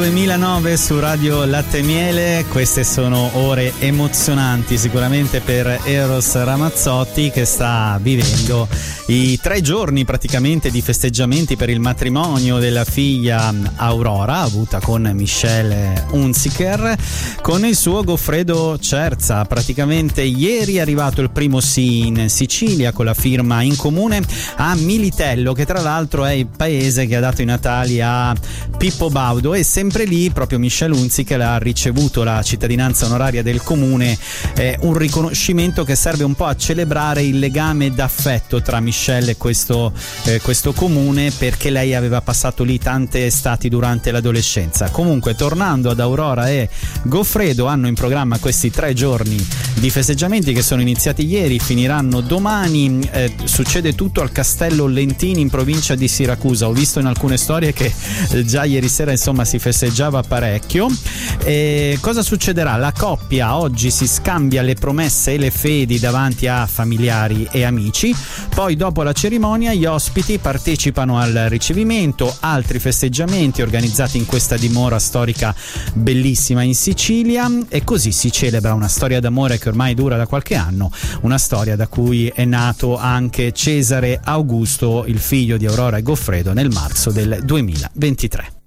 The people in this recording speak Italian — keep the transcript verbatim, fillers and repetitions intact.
duemilanove su Radio Latte e Miele. Queste sono ore emozionanti sicuramente per Eros Ramazzotti, che sta vivendo i tre giorni praticamente di festeggiamenti per il matrimonio della figlia Aurora, avuta con Michelle Hunziker, con il suo Goffredo Cerza. Praticamente ieri è arrivato il primo sì in Sicilia con la firma in comune a Militello, che tra l'altro è il paese che ha dato i natali a Pippo Baudo, e sempre lì proprio Michelle Hunziker ha ricevuto la cittadinanza onoraria del comune, eh, un riconoscimento che serve un po' a celebrare il legame d'affetto tra Michelle e questo, eh, questo comune, perché lei aveva passato lì tante estati durante l'adolescenza. Comunque, tornando ad Aurora e Goffredo, hanno in programma questi tre giorni di festeggiamenti che sono iniziati ieri, finiranno domani. Eh, succede tutto al Castello Lentini in provincia di Siracusa. Ho visto in alcune storie che eh, già ieri sera insomma si festeggiava parecchio. E cosa succederà? La coppia oggi si scambia le promesse e le fedi davanti a familiari e amici, poi dopo la cerimonia gli ospiti partecipano al ricevimento, altri festeggiamenti organizzati in questa dimora storica bellissima in Sicilia, e così si celebra una storia d'amore che ormai dura da qualche anno, una storia da cui è nato anche Cesare Augusto, il figlio di Aurora e Goffredo, nel marzo del duemilaventitré.